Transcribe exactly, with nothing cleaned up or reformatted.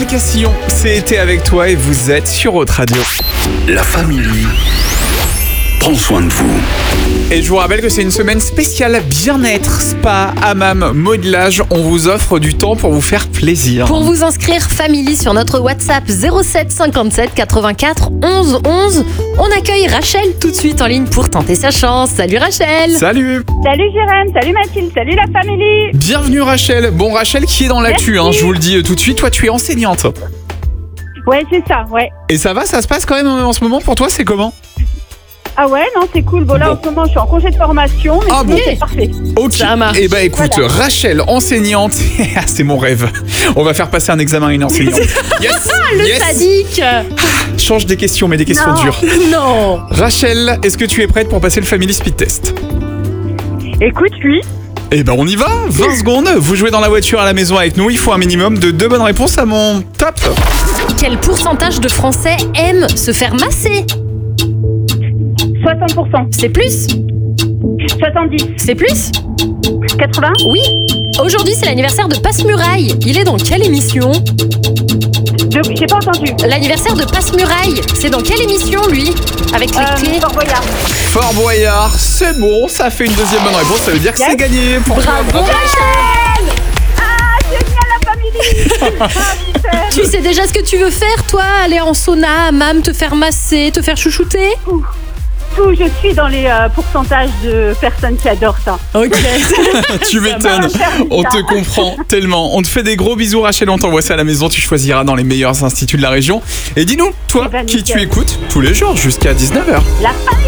Casillon, c'est été avec toi et vous êtes sur Haute Radio. La famille prend soin de vous. Et je vous rappelle que c'est une semaine spéciale bien-être, spa, hammam, modelage. On vous offre du temps pour vous faire plaisir. Pour vous inscrire, Family, sur notre WhatsApp zéro sept cinquante-sept quatre-vingt-quatre onze onze. On accueille Rachel tout de suite en ligne pour tenter sa chance. Salut Rachel. Salut. Salut Jérém, salut Mathilde, salut la famille. Bienvenue Rachel. Bon Rachel qui est dans l'actu, hein, je vous le dis tout de suite. Toi tu es enseignante. Ouais, c'est ça, ouais. Et ça va, ça se passe quand même en ce moment pour toi, c'est comment ? Ah ouais, non, c'est cool. Bon, là, Bon. en ce moment, je suis en congé de formation, mais Ah sinon, bon. c'est parfait. Ok, Ça marche. et bah écoute, Voilà. Rachel, enseignante, Ah, c'est mon rêve. On va faire passer un examen à une enseignante. Yes, Le yes. sadique. Change des questions, mais des questions Non. dures. Non. Rachel, est-ce que tu es prête pour passer le Family Speed Test ? Écoute, oui. Eh ben on y va, vingt secondes, vous jouez dans la voiture à la maison avec nous, il faut un minimum de deux bonnes réponses à mon top. Quel pourcentage de Français aiment se faire masser? soixante pour cent. C'est plus? soixante-dix. C'est plus? quatre-vingts. Oui. Aujourd'hui, c'est l'anniversaire de Passe-Muraille. Il est dans quelle émission? De... J'ai pas entendu. L'anniversaire de Passe-Muraille, c'est dans quelle émission, lui? Avec les Euh, clés. Fort Boyard. Fort Boyard, c'est bon, ça fait une deuxième bonne réponse, ça veut dire que Yes. c'est gagné pour toi. Bravo, Rachel. Ah, génial la famille. Ah, super. Tu sais déjà ce que tu veux faire, toi? Aller en sauna, hammam, te faire masser, te faire chouchouter? Tout, je suis dans les euh, pourcentages de personnes qui adorent ça. Ok. Tu m'étonnes, va faire on bizarre. te comprend tellement. On te fait des gros bisous Rachel, on t'envoie ça à la maison, tu choisiras dans les meilleurs instituts de la région. Et dis-nous, toi, Eh ben, qui tu nickel. écoutes tous les jours jusqu'à dix-neuf heures. La famille.